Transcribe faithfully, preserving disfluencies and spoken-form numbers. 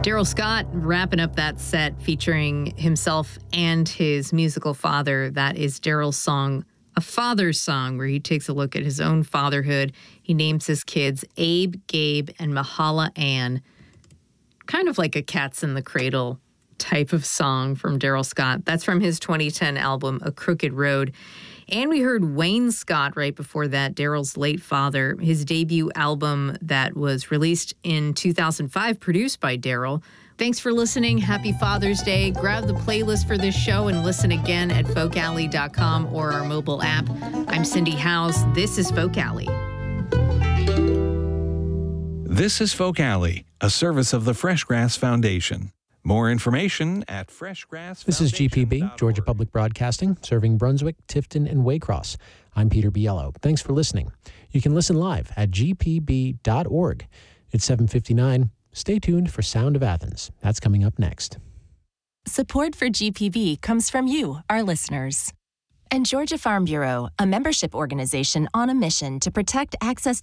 Daryl Scott wrapping up that set featuring himself and his musical father. That is Daryl's song, A Father's Song, where he takes a look at his own fatherhood. He names his kids Abe, Gabe, and Mahala Ann. Kind of like a Cats in the Cradle type of song from Daryl Scott. That's from his twenty ten album, A Crooked Road. And we heard Wayne Scott right before that, Daryl's late father, his debut album that was released in two thousand five, produced by Daryl. Thanks for listening. Happy Father's Day. Grab the playlist for this show and listen again at folk alley dot com or our mobile app. I'm Cindy Howes. This is Folk Alley. This is Folk Alley, a service of the Fresh Grass Foundation. More information at fresh grass foundation dot org. This is G P B, Georgia Public Broadcasting, serving Brunswick, Tifton, and Waycross. I'm Peter Biello. Thanks for listening. You can listen live at g p b dot org. It's seven fifty-nine. Stay tuned for Sound of Athens. That's coming up next. Support for G P B comes from you, our listeners. And Georgia Farm Bureau, a membership organization on a mission to protect access